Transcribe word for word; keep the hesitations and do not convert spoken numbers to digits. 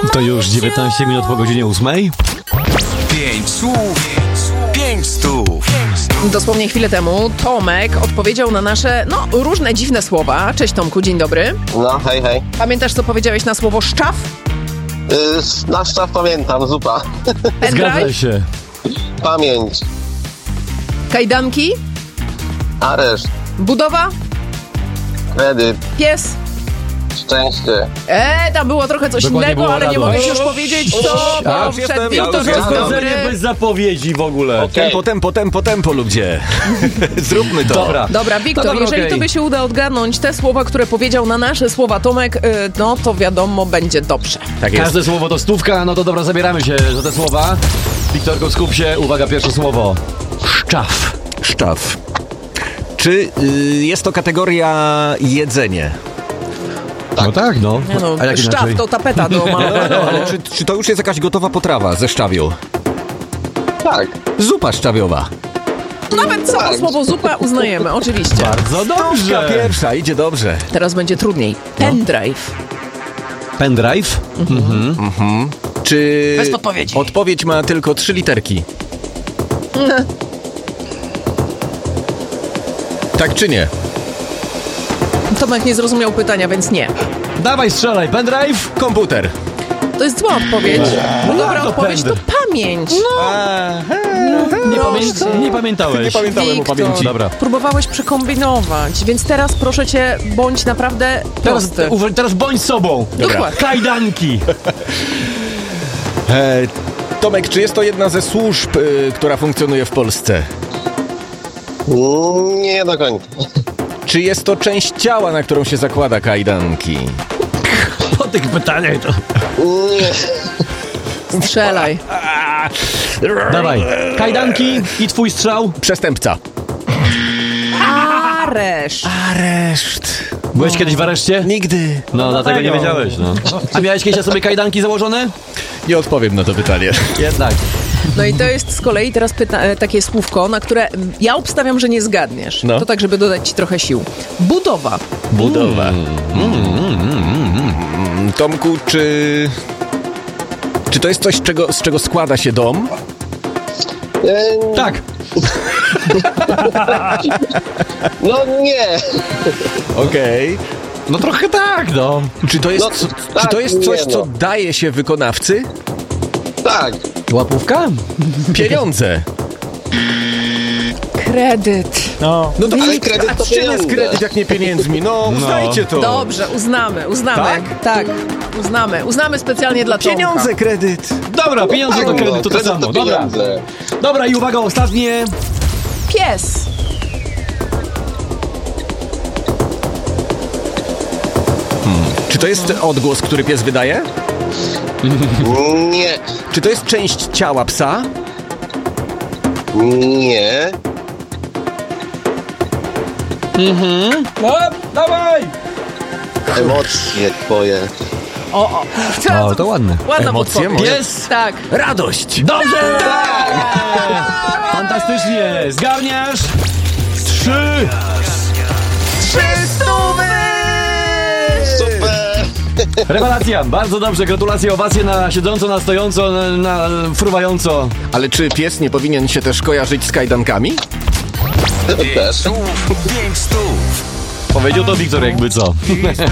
To już dziewiętnaście minut po godzinie ósmej. Pięć słów, pięć stów. Dosłownie chwilę temu Tomek odpowiedział na nasze, no, różne dziwne słowa. Cześć Tomku, dzień dobry. No, hej, hej. Pamiętasz, co powiedziałeś na słowo szczaw? Yy, na szczaw pamiętam, zupa. Zgadza Pendrive? się. Pamięć. Kajdanki? Areszt. Budowa? Kredyt. Pies? Szczęście. E, tam było trochę coś Dokładnie innego, było ale nie radość. mogę ci już powiedzieć, co A, było już przed jestem, tym. ja To już dzień jestem. dobry. bez zapowiedzi w ogóle. Okej. Tempo, tempo, tempo, tempo, ludzie. Zróbmy to. Dobra. Dobra, Wiktor, No dobra, jeżeli okej. tobie się uda odgadnąć te słowa, które powiedział na nasze słowa Tomek, y, no to wiadomo, będzie dobrze. Tak jest. Każde słowo to stówka, no to dobra, zabieramy się za te słowa. Wiktorku, skup się, uwaga, pierwsze słowo. Szczaw. Szczaw. Czy y, jest to kategoria jedzenie? No tak, no. Nie no, A jak szczaw inaczej? to tapeta do malowania. No, ale czy, czy to już jest jakaś gotowa potrawa ze szczawiu? Tak. Zupa szczawiowa. Nawet samo słowo zupa uznajemy, oczywiście. Bardzo Stówka dobrze. pierwsza, idzie dobrze. Teraz będzie trudniej. Pendrive. Pendrive? Czy Bez podpowiedzi. odpowiedź ma tylko trzy literki? Tak czy nie? Tomek nie zrozumiał pytania, więc nie. Dawaj, strzelaj. Pendrive? Komputer. To jest zła odpowiedź. Bo dobra jak to odpowiedź to pendr? pamięć. Nie, Proszę. pamię- nie pamiętałeś. Nie pamiętałem o Wiktor. pamięci. Dobra. Próbowałeś przekombinować, więc teraz proszę cię, bądź naprawdę Teraz, prosty. uwa- teraz bądź sobą. Dokładnie. Kajdanki. E, Tomek, czy jest to jedna ze służb, y, która funkcjonuje w Polsce? Mm, Nie do końca. Czy jest to część ciała, na którą się zakłada kajdanki? Po tych pytaniach to... Nie. Strzelaj. Dawaj. Kajdanki i twój strzał. Przestępca. Areszt. Areszt. Byłeś kiedyś w areszcie? Nigdy. No, dlatego nie wiedziałeś, no. A miałeś kiedyś na sobie kajdanki założone? Nie odpowiem na to pytanie. Jednak. No i to jest z kolei teraz pyta- e, takie słówko, na które ja obstawiam, że nie zgadniesz. No. To tak, żeby dodać ci trochę sił. Budowa. Budowa. Mm, Tomku, czy... Czy to jest coś, czego, z czego składa się dom? E, Tak. No nie. Okej. No trochę tak, no. Czy to jest, No, co, tak, czy to jest coś, nie, no. co daje się wykonawcy? Tak. Łapówka? Pieniądze. Kredyt. No. No to Ale kredyt a to czym jest pieniądze. kredyt, jak nie pieniędzmi? No, uznajcie to. Dobrze, uznamy, uznamy. Tak? Tak, uznamy. Uznamy specjalnie dla Tomka. Pieniądze, kredyt. Dobra, pieniądze to kredyt, to to Kredyt samo. to Dobra. pieniądze. Dobra, i uwaga, ostatnie. Pies. Czy to jest odgłos, który pies wydaje? Nie. Czy to jest część ciała psa? Nie. No, dawaj! Emocje twoje. O, o. O, to ładne. Ładna Emocje podpowiedź. Pies. Tak. Radość. Dobrze! Fantastycznie. Zgarniasz trzy. Super. Rewelacja. Bardzo dobrze. Gratulacje, owacje na siedząco, na stojąco, na, na fruwająco. Ale czy pies nie powinien się też kojarzyć z kajdankami? Też. Słów, pięć stów. Powiedział to Wiktor jakby co.